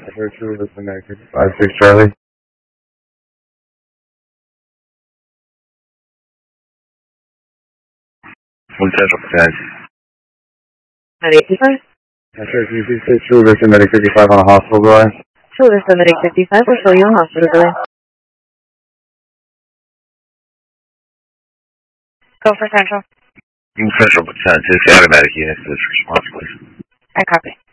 True, this is American 56 Charlie. 1 Central Command. 985? Cherokee 56, True, this is Medic 55 on a hospital delay. True, this is Medic 55. We're showing you a hospital delay. Go for Central. Central Command, 6 automatic units to this response, please. I copy.